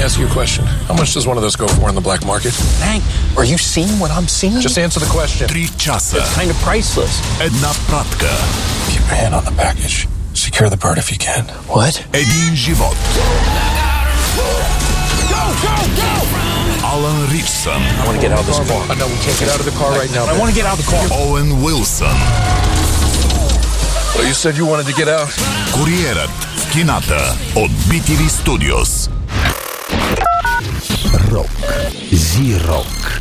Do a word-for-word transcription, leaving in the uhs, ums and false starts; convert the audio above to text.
ask you a question. How much does one of those go for in the black market? Hank, are you seeing what I'm seeing? Just answer the question. Три часа. It's kind of priceless. Една пратка. Keep your hand on the package. Secure the bird if you can. What? Един живот. Go, go, go! Алан Ричсън. I want to get out of this car. I know we can't get out of the car right now. I want to get out of the car. Оуен Уилсън. Well, you said you wanted to get out. Куриерът в кината от би ти ви Studios. Рок. Зи-рок.